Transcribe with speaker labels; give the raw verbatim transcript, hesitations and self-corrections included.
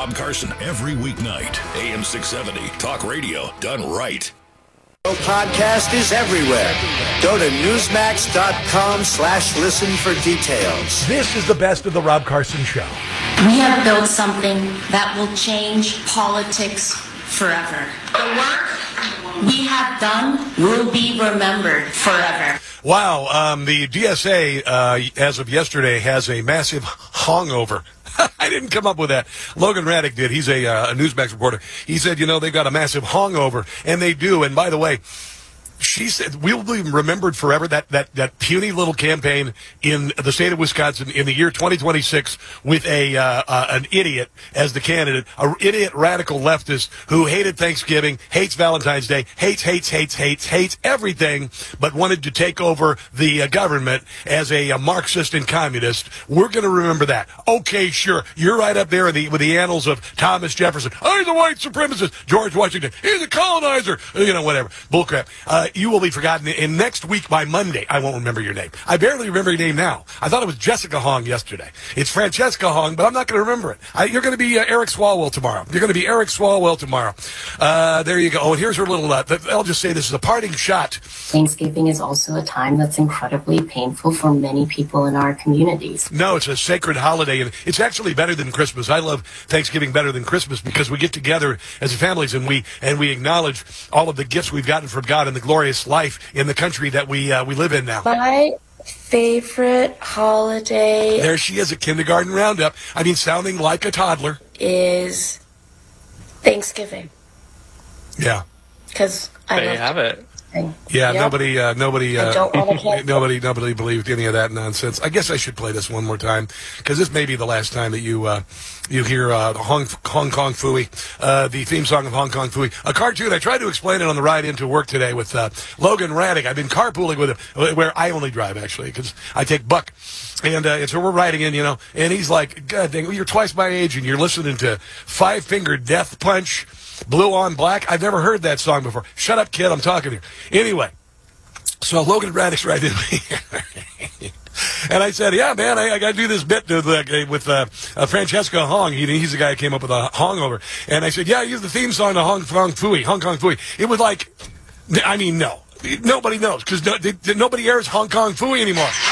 Speaker 1: Rob Carson every weeknight. A M six seventy. Talk radio done right.
Speaker 2: Podcast is everywhere. Go to newsmax.com slash listen for details.
Speaker 3: This is the best of the Rob Carson Show.
Speaker 4: We have built something that will change politics forever. The work we have done will be remembered forever.
Speaker 3: Wow, um, the D S A, uh, as of yesterday, has a massive hangover. I didn't come up with that. Logan Raddick did. He's a, uh, a Newsmax reporter. He said, you know, they've got a massive hangover, and they do. And by the way, she said we'll be remembered forever, that, that, that puny little campaign in the state of Wisconsin in the year twenty twenty-six with a uh, uh, an idiot as the candidate, an idiot radical leftist who hated Thanksgiving, hates Valentine's Day, hates, hates, hates, hates, hates everything, but wanted to take over the uh, government as a, a Marxist and communist. We're going to remember that. Okay, sure. You're right up there in the, with the annals of Thomas Jefferson. Oh, he's a white supremacist. George Washington. He's a colonizer. You know, whatever. Bullcrap. Uh, you will be forgotten. And next week by Monday, I won't remember your name. I barely remember your name now. I thought it was Jessica Hong yesterday. It's Francesca Hong, but I'm not going to remember it. I, you're going to be uh, Eric Swalwell tomorrow. You're going to be Eric Swalwell tomorrow. Uh, there you go. Oh, and here's her little, uh, I'll just say this is a parting shot.
Speaker 5: Thanksgiving is also a time that's incredibly painful for many people in our communities.
Speaker 3: No, it's a sacred holiday, and it's actually better than Christmas. I love Thanksgiving better than Christmas because we get together as families and we and we acknowledge all of the gifts we've gotten from God and the glorious life in the country that we uh, we live in now.
Speaker 5: My favorite holiday
Speaker 3: There she is, a kindergarten roundup. I mean, sounding like a toddler.
Speaker 5: is Thanksgiving.
Speaker 3: Yeah.
Speaker 5: Because I
Speaker 6: There you
Speaker 5: love
Speaker 6: have it.
Speaker 5: Thanksgiving.
Speaker 3: Yeah,
Speaker 5: Yep.
Speaker 3: nobody, uh, nobody,
Speaker 5: I
Speaker 3: uh,
Speaker 5: don't wanna cancel.
Speaker 3: nobody, nobody believed any of that nonsense. I guess I should play this one more time because this may be the last time that you, uh, you hear uh, Hong, Hong Kong Phooey, uh, the theme song of Hong Kong Phooey, a cartoon. I tried to explain it on the ride into work today with uh, Logan Raddick. I've been carpooling with him, where I only drive actually because I take Buck. And, uh, and so we're riding in, you know, and he's like, God dang, you're twice my age and you're listening to Five Finger Death Punch, Blue on Black. I've never heard that song before. Shut up, kid. I'm talking here. Anyway, so Logan Raddick's right in me. And I said, yeah, man, I, I got to do this bit with, uh, with uh, uh, Francesca Hong. He, he's the guy who came up with a hangover. And I said, yeah, use the theme song to Hong Kong Phooey, Hong Kong Phooey. It was like, I mean, no. Nobody knows because no, nobody airs Hong Kong Phooey anymore.